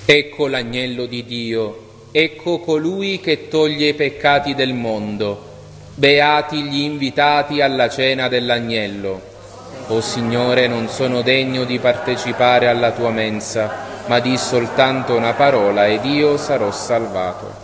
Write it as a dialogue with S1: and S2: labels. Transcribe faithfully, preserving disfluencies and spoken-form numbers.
S1: Ecco l'agnello di Dio, ecco colui che toglie i peccati del mondo. Beati gli invitati alla cena dell'agnello. O Signore, non sono degno di partecipare alla tua mensa, ma di soltanto una parola ed io sarò salvato.